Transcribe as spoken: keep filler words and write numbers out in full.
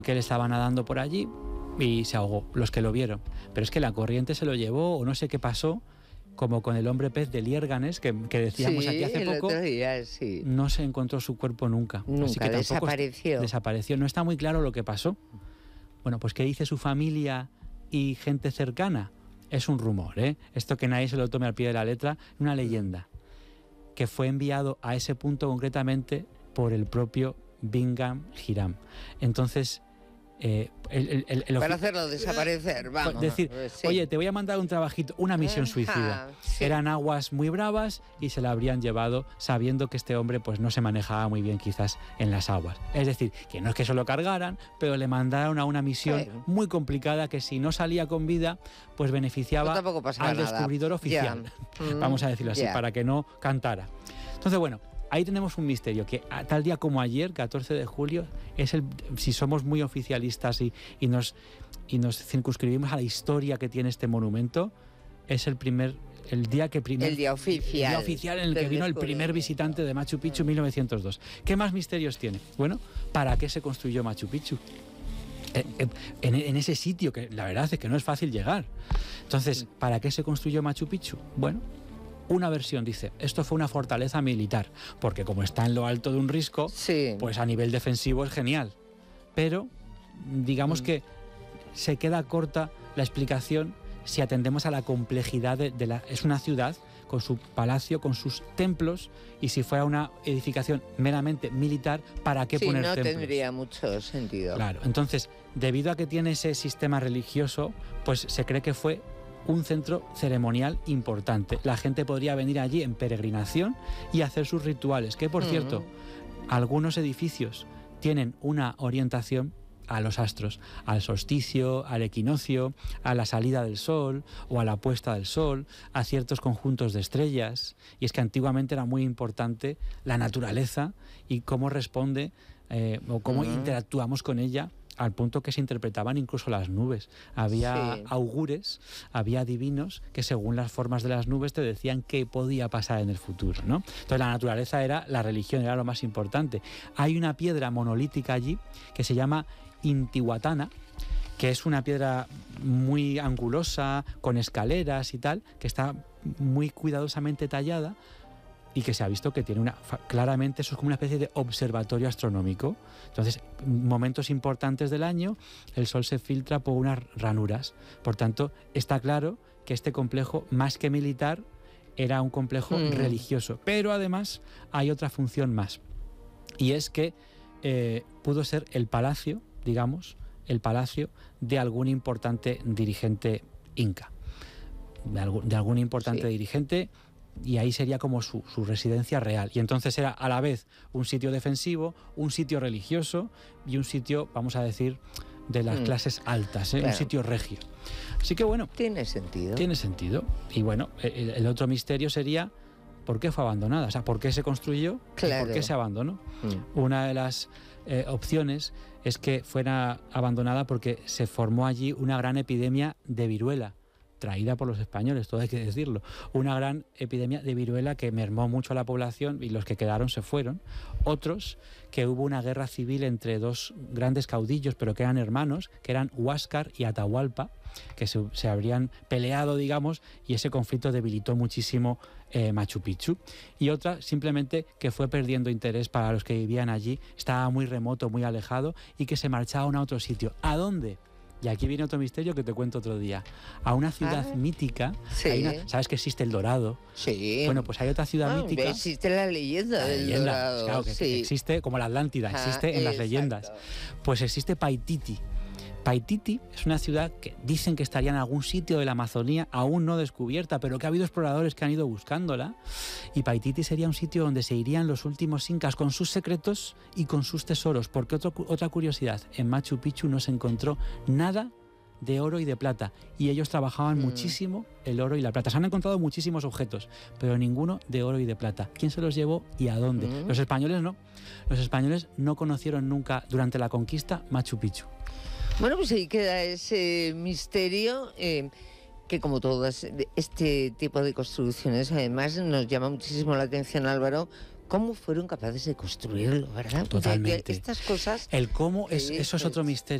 que él estaba nadando por allí y se ahogó, los que lo vieron. Pero es que la corriente se lo llevó o no sé qué pasó, como con el hombre pez de Liérganes, que, que decíamos sí, aquí hace el poco, otro día, sí. no se encontró su cuerpo nunca. Nunca, Así que desapareció. Desapareció, no está muy claro lo que pasó. Bueno, pues ¿qué dice su familia y gente cercana? Es un rumor, ¿eh? Esto que nadie se lo tome al pie de la letra, una leyenda, que fue enviado a ese punto concretamente por el propio Bingham Hiram. Entonces, eh, el, el, el, el para hacerlo desaparecer, vamos. Decir, sí. oye, te voy a mandar un trabajito, una misión Ajá, suicida. sí. Eran aguas muy bravas y se la habrían llevado sabiendo que este hombre pues no se manejaba muy bien quizás en las aguas. Es decir, que no es que se lo cargaran, pero le mandaron a una misión sí. muy complicada que si no salía con vida, pues beneficiaba no al nada. descubridor oficial. Yeah. Vamos a decirlo así, yeah. para que no cantara. Entonces, bueno, ahí tenemos un misterio que a tal día como ayer, catorce de julio, es el, si somos muy oficialistas y, y, nos, y nos circunscribimos a la historia que tiene este monumento, es el primer el día que primer, el día oficial, el día oficial en el que vino el primer visitante de Machu Picchu en mil novecientos dos. ¿Qué más misterios tiene? Bueno, ¿para qué se construyó Machu Picchu? En, en ese sitio que la verdad es que no es fácil llegar. Entonces, ¿para qué se construyó Machu Picchu? Bueno, una versión dice, esto fue una fortaleza militar, porque como está en lo alto de un risco, sí. pues a nivel defensivo es genial. Pero digamos mm. que se queda corta la explicación si atendemos a la complejidad de, de la... Es una ciudad con su palacio, con sus templos, y si fuera una edificación meramente militar, ¿para qué sí, poner no templos? Tendría mucho sentido. Claro, entonces, debido a que tiene ese sistema religioso, pues se cree que fue un centro ceremonial importante. La gente podría venir allí en peregrinación y hacer sus rituales, que por mm. cierto, algunos edificios tienen una orientación a los astros, al solsticio, al equinoccio, a la salida del sol o a la puesta del sol, a ciertos conjuntos de estrellas. Y es que antiguamente era muy importante la naturaleza y cómo responde eh, o cómo uh-huh. interactuamos con ella, al punto que se interpretaban incluso las nubes. Había sí. augures, había adivinos que según las formas de las nubes te decían qué podía pasar en el futuro, ¿no? Entonces la naturaleza era, la religión era lo más importante. Hay una piedra monolítica allí que se llama Intihuatana, que es una piedra muy angulosa, con escaleras y tal, que está muy cuidadosamente tallada y que se ha visto que tiene una, claramente eso es como una especie de observatorio astronómico. Entonces, momentos importantes del año, el sol se filtra por unas ranuras. Por tanto, está claro que este complejo, más que militar, era un complejo mm. religioso. Pero además hay otra función más, y es que eh, pudo ser el palacio, digamos, el palacio de algún importante dirigente inca, de algún, de algún importante sí. dirigente, y ahí sería como su, su residencia real. Y entonces era a la vez un sitio defensivo, un sitio religioso y un sitio, vamos a decir, de las mm. clases altas, ¿eh? Claro. Un sitio regio. Así que bueno, tiene sentido. Tiene sentido. Y bueno, el, el otro misterio sería ¿por qué fue abandonada? O sea, ¿por qué se construyó? Claro. ¿Y por qué se abandonó? Mm. Una de las eh, opciones es que fuera abandonada porque se formó allí una gran epidemia de viruela, traída por los españoles, todo hay que decirlo. Una gran epidemia de viruela que mermó mucho a la población y los que quedaron se fueron. Otros, que hubo una guerra civil entre dos grandes caudillos, pero que eran hermanos, que eran Huáscar y Atahualpa, que se, se habrían peleado, digamos, y ese conflicto debilitó muchísimo eh, Machu Picchu. Y otra, simplemente, que fue perdiendo interés para los que vivían allí, estaba muy remoto, muy alejado, y que se marchaban a otro sitio. ¿A dónde? Y aquí viene otro misterio que te cuento otro día. A una ciudad ah, mítica. Sí. Hay una, ¿sabes que existe el Dorado? Sí. Bueno, pues hay otra ciudad ah, mítica. Existe la leyenda la del leyenda, Dorado. Claro, que, sí. que existe como la Atlántida, existe ah, en las exacto. leyendas. Pues existe Paititi. Paititi es una ciudad que dicen que estaría en algún sitio de la Amazonía, aún no descubierta, pero que ha habido exploradores que han ido buscándola. Y Paititi sería un sitio donde se irían los últimos incas con sus secretos y con sus tesoros. Porque otro, otra curiosidad, en Machu Picchu no se encontró nada de oro y de plata. Y ellos trabajaban mm. muchísimo el oro y la plata. Se han encontrado muchísimos objetos, pero ninguno de oro y de plata. ¿Quién se los llevó y a dónde? Mm. Los españoles no. Los españoles no conocieron nunca durante la conquista Machu Picchu. Bueno, pues ahí queda ese misterio eh, que, como todas este tipo de construcciones, además nos llama muchísimo la atención, Álvaro, cómo fueron capaces de construirlo, ¿verdad? Totalmente. De, de estas cosas... El cómo, es, eh, eso es otro misterio.